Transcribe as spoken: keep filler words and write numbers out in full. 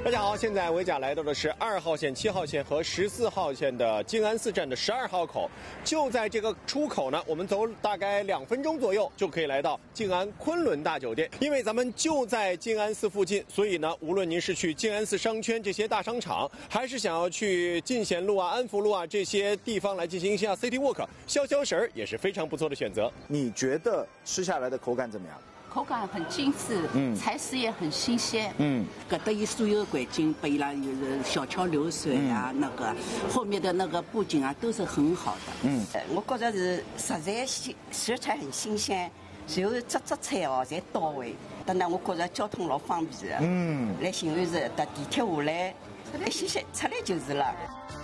大家好，现在维甲来到的是二号线、七号线和十四号线的静安寺站的十二号口，就在这个出口呢，我们走大概两分钟左右就可以来到静安昆仑大酒店。因为咱们就在静安寺附近，所以呢，无论您是去静安寺商圈这些大商场，还是想要去进贤路啊、安福路啊这些地方来进行一下 City Walk， 消消食儿也是非常不错的选择。 你觉得吃下来的口感怎么样？ 口感很精致，嗯，菜式也很新鲜， 嗯， 搿搭有所有的环境，被伊拉有小桥流水啊，嗯、那个后面的那个布景啊，都是很好的。 嗯， 我觉着是食材新，食材很新鲜，然后只只菜哦侪到位。当然，我觉着交通老方便的。嗯，来寻安市搭地铁下来，一歇歇出来就是了。